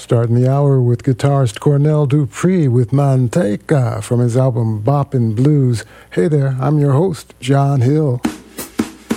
Starting the hour with guitarist Cornell Dupree with Manteca from his album Boppin' Blues. Hey there, I'm your host, John Hill.